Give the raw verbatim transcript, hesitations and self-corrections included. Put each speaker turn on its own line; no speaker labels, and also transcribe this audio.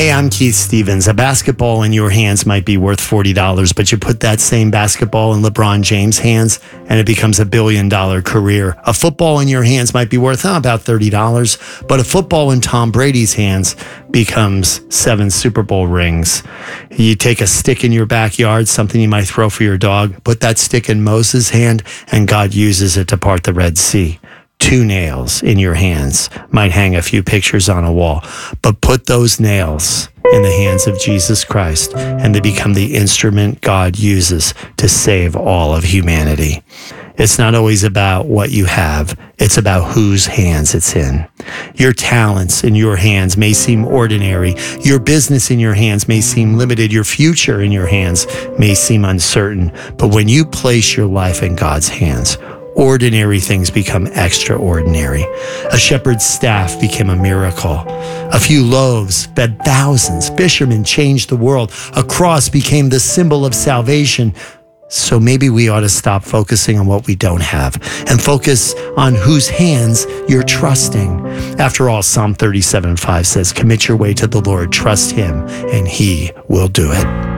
Hey, I'm Keith Stevens. A basketball in your hands might be worth forty dollars, but you put that same basketball in LeBron James' hands and it becomes a billion dollar career. A football in your hands might be worth oh, about thirty dollars, but a football in Tom Brady's hands becomes seven Super Bowl rings. You take a stick in your backyard, something you might throw for your dog, put that stick in Moses' hand, and God uses it to part the Red Sea. Two nails in your hands might hang a few pictures on a wall, but put those nails in the hands of Jesus Christ and they become the instrument God uses to save all of humanity. It's not always about what you have. It's about whose hands it's in. Your talents in your hands may seem ordinary. Your business in your hands may seem limited. Your future in your hands may seem uncertain. But when you place your life in God's hands, ordinary things become extraordinary. A shepherd's staff became a miracle. A few loaves fed thousands. Fishermen changed the world. A cross became the symbol of salvation. So maybe we ought to stop focusing on what we don't have and focus on whose hands you're trusting. After all, Psalm thirty-seven five says, commit your way to the Lord, trust him, and he will do it.